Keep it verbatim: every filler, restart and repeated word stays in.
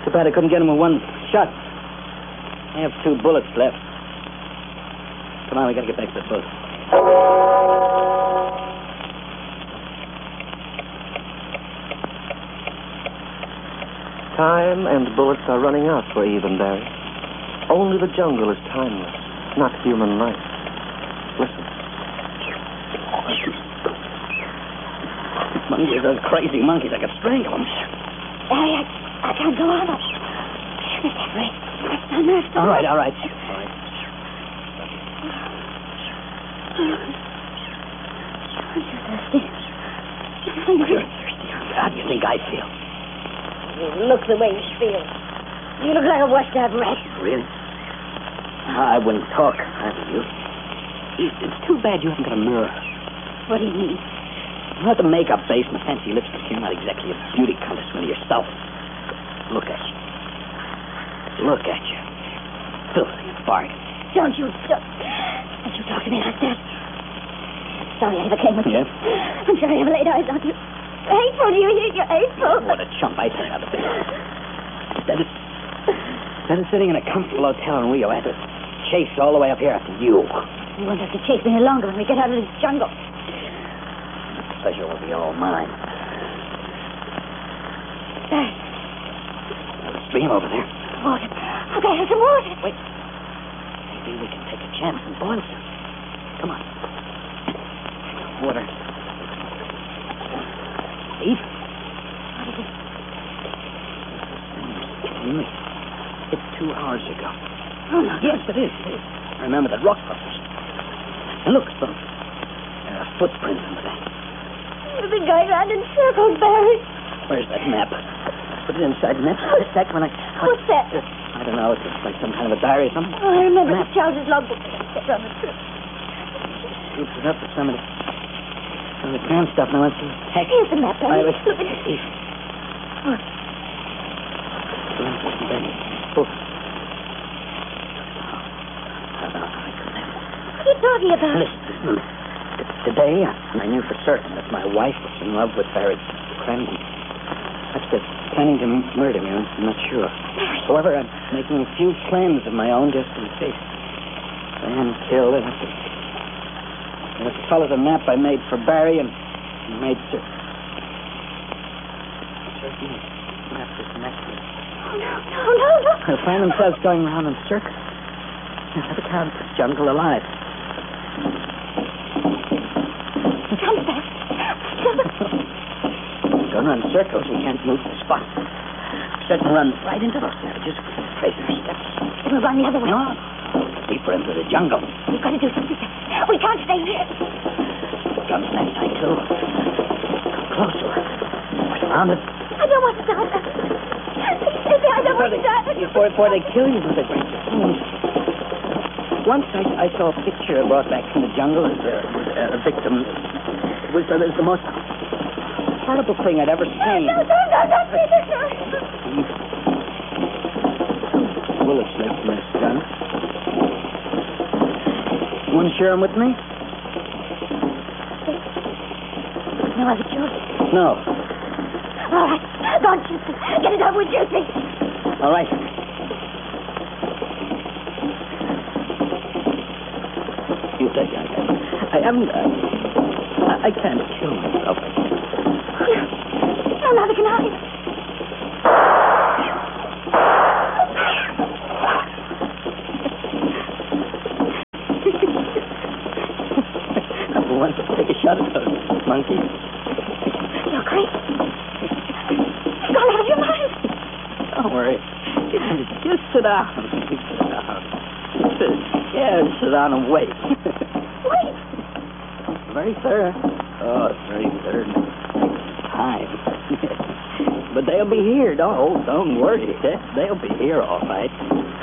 Too bad I couldn't get him with one shot. I have two bullets left. Come on, we gotta get back to the boat. Time and bullets are running out for Even Barry. Only the jungle is timeless, not human life. Listen. Monkeys, those crazy monkeys. I could strangle them. Barry, I, I can't go on. Mister Ray, I'm after. All right, all right. All right. Aren't you thirsty? I'm hungry. You're thirsty. How do you think I feel? You look the way you feel. You look like a washed-out rat. Really? I wouldn't talk, I you. It's too bad you haven't got a mirror. What do you mean? You have the makeup base and the fancy lipstick. You're not exactly a beauty contest winner yourself. Look at you. Look at you. Filthy and bargain. Don't you... Don't, don't you talk to me like that. I'm sorry I ever came with you. Yeah? I'm sorry I ever laid eyes on you. Hateful, do you hear? You're hateful. What a chump I turned out to be. Instead of, instead of sitting in a comfortable hotel in Rio, I had to chase all the way up here after you. You won't have to chase me any longer when we get out of this jungle. The pleasure will be all mine. There. There's a stream over there. Water. Okay, have some water. Wait. Maybe we can take a chance and boil some. Come on. Water. Eve? What is it? Me. It's two hours ago. Oh, no. Yes, it is. It is. I remember the rock busters. And look, some there are footprints in there. You've been going around in circles, Barry. Where's that map? Put it inside the map. Just a sec when I... What's that? Uh, I don't know. It's like some kind of a diary or something. Oh, I remember map. the Charles's logbook that I kept on the trip. Oops, it up with some of the... some of the grand stuff. Now let's see. Heck. Here's the map, Barry. Wait, wait. Look at it. Eve. What? Book. What are you talking about? Listen, listen. Today, I knew for certain that my wife was in love with Barry Cranston. That's just planning to murder me. I'm not sure. However, I'm making a few claims of my own just in case. If I am killed, I have to... I have to follow the map I made for Barry and made certain. Certain map is connected. Oh, no, no, no, no. They'll find themselves going around in circles. They'll never count the jungle alive. Come back. Going around in circles, we can't move the spot. Certain run right into those savages. Trace their steps. It'll run the other way. No. Deeper into the jungle. We've got to do something. We can't stay here. Guns that side, too. Come closer. We're surrounded. I don't want to die. I don't want to die. Before, before they kill you, they break your bones. Once I, I saw a picture brought back from the jungle as a, a victim. It was, uh, it was the most horrible thing I'd ever seen. No, no, no, no, please, no. Two bullets left in this gun. You want to share them with me? No other choice. No. All right. Go on, shoot them. Get it over with, Juicy. All right. You think I can? I haven't... I, I can't kill myself. No, neither can I. I want to take a shot at those monkeys. You're crazy. You've gone out of your mind. Don't worry. Just sit down. Sit down. Sit, yeah, sit down and wait. Wait. Very third. Oh, it's very third. Time. But they'll be here. Don't, don't worry. They'll be here all right.